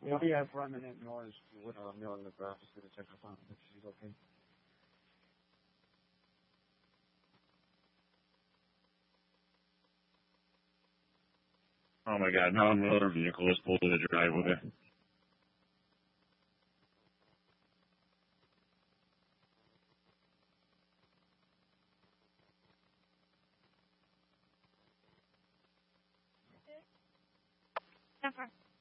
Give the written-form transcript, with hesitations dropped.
Yeah, we have permanent noise with our mill in the grass to the check on if she's okay. Oh my god, now a motor vehicle is pulled to the driveway. Never.